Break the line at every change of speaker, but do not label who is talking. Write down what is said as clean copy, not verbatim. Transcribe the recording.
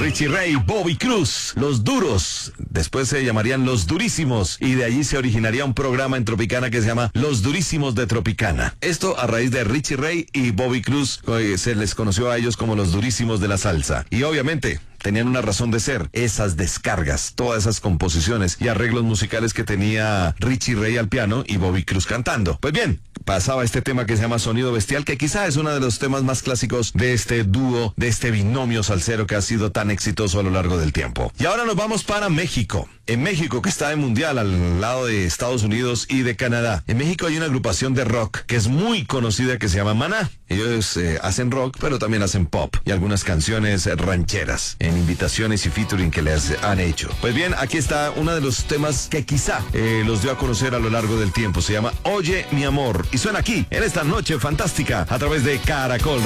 Richie Ray, Bobby Cruz, Los Duros. Después se llamarían Los Durísimos y de allí se originaría un programa en Tropicana que se llama Los Durísimos de Tropicana. Esto a raíz de Richie Ray y Bobby Cruz, se les conoció a ellos como Los Durísimos de la salsa. Y obviamente tenían una razón de ser, esas descargas, todas esas composiciones y arreglos musicales que tenía Richie Ray al piano y Bobby Cruz cantando. Pues bien, pasaba este tema que se llama Sonido Bestial, que quizá es uno de los temas más clásicos de este dúo, de este binomio salsero que ha sido tan exitoso a lo largo del tiempo. Y ahora nos vamos para México. En México, que está en mundial al lado de Estados Unidos y de Canadá. En México hay una agrupación de rock que es muy conocida que se llama Maná. Ellos hacen rock, pero también hacen pop y algunas canciones rancheras en invitaciones y featuring que les han hecho. Pues bien, aquí está uno de los temas que quizá los dio a conocer a lo largo del tiempo. Se llama Oye mi amor y suena aquí en esta noche fantástica a través de Caracol